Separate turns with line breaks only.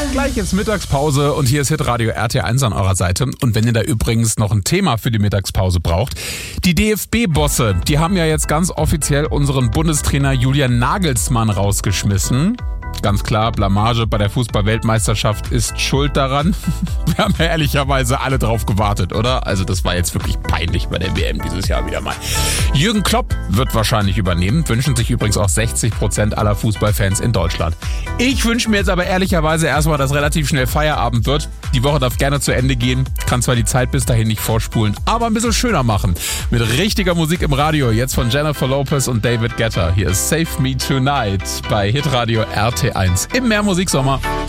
Gleich ist Mittagspause und hier ist Hitradio RT1 an eurer Seite. Und wenn ihr da übrigens noch ein Thema für die Mittagspause braucht, die DFB-Bosse, die haben ja jetzt ganz offiziell unseren Bundestrainer Julian Nagelsmann rausgeschmissen. Ganz klar, Blamage bei der Fußball-Weltmeisterschaft ist schuld daran. Wir haben ja ehrlicherweise alle drauf gewartet, oder? Also das war jetzt wirklich peinlich bei der WM dieses Jahr wieder mal. Jürgen Klopp wird wahrscheinlich übernehmen, wünschen sich übrigens auch 60% aller Fußballfans in Deutschland. Ich wünsche mir jetzt aber ehrlicherweise erstmal, dass relativ schnell Feierabend wird. Die Woche darf gerne zu Ende gehen, kann zwar die Zeit bis dahin nicht vorspulen, aber ein bisschen schöner machen. Mit richtiger Musik im Radio, jetzt von Jennifer Lopez und David Guetta. Hier ist Save Me Tonight bei Hitradio RT1 im Mehrmusiksommer.